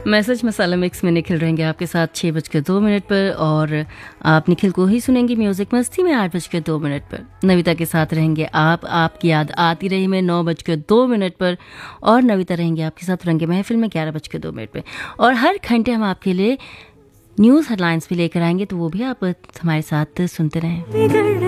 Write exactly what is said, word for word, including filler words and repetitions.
Message मसाला mix में निखिल रहेंगे आपके साथ छः बज के दो मिनट पर, और आप निखिल को ही सुनेंगे म्यूजिक मस्ती में आठ बज के दो मिनट पर। नविता के साथ रहेंगे आप, आपकी याद आती रही में नौ बज के दो मिनट पर, और नविता रहेंगे आपके साथ रंगे महफिल में ग्यारह बज के दो मिनट पर। और हर घंटे हम आपके लिए न्यूज़ हेडलाइंस भी लेकर आएंगे, तो वो भी आप हमारे साथ सुनते रहें।